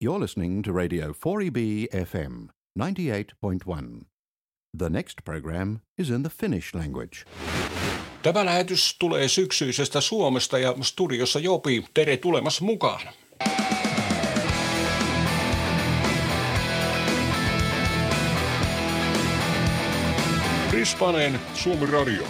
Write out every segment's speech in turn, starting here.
You're listening to Radio 4EB FM 98.1. The next program is in the Finnish language. Tämä lähetys tulee syksyisestä Suomesta ja studiossa Jopi. Tere tulemassa mukaan. Rispaneen Suomi Radio.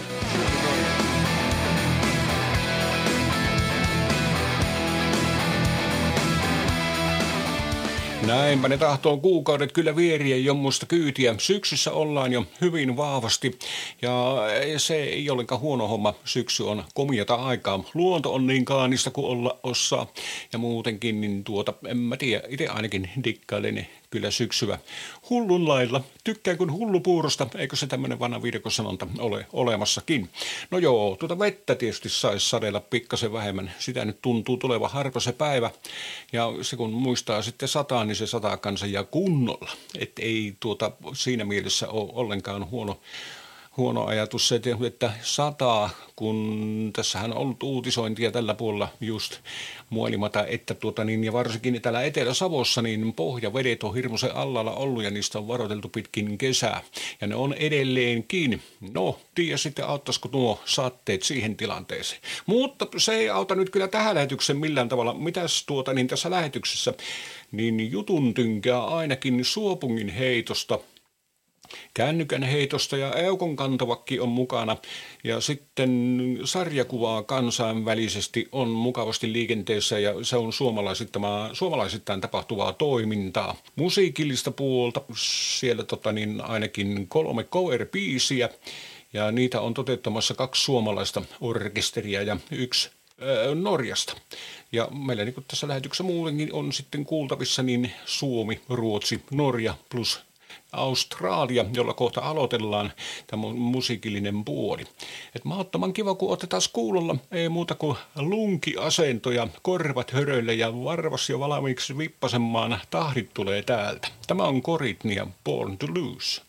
Näinpä ne tahtoo kuukaudet kyllä vieriä jommusta kyytiä. Syksyssä ollaan jo hyvin vahvasti ja se ei ollenkaan huono homma. Syksy on komiata aikaa. Luonto on niin kaanista kuin olla osaa ja muutenkin, niin en mä tiedä, itse ainakin dikkailen kyllä syksyä hullun lailla. Tykkään kuin hullupuurosta, eikö se tämmöinen vanha viidakosanonta ole olemassakin. No joo, vettä tietysti saisi sadella pikkasen vähemmän. Sitä nyt tuntuu tuleva harva se päivä. Ja se kun muistaa sitten sataa, niin se sataa kanssa ja kunnolla. Että ei siinä mielessä ole ollenkaan huono ajatus se, että sataa, kun tässähän on ollut uutisointia tällä puolella just muolimata, että ja varsinkin täällä Etelä-Savossa, niin pohjavedet on hirmuisen allalla ollut ja niistä on varoiteltu pitkin kesää. Ja ne on edelleenkin. No, tiedä sitten auttaisiko nuo saatteet siihen tilanteeseen. Mutta se ei auta nyt kyllä tähän lähetykseen millään tavalla. Mitäs tässä lähetyksessä, niin jutun tynkää ainakin Suopungin heitosta. Kännykän heitosta ja Eukon kantavakki on mukana ja sitten sarjakuvaa kansainvälisesti on mukavasti liikenteessä ja se on suomalaisittain tapahtuvaa toimintaa. Musiikillista puolta siellä ainakin 3 cover-biisiä ja niitä on toteuttamassa 2 suomalaista orkesteria ja 1 Norjasta. Ja meillä niin tässä lähetyksessä muutenkin on sitten kuultavissa niin Suomi, Ruotsi, Norja plus Australia, jolla kohta aloitellaan tämä musiikillinen puoli. Et mahdottoman kiva, kun olette taas kuulolla, ei muuta kuin lunkiasentoja, korvat höröille ja varvas jo valmiiksi vippasemaan tahdit tulee täältä. Tämä on Koritnia Born to Lose.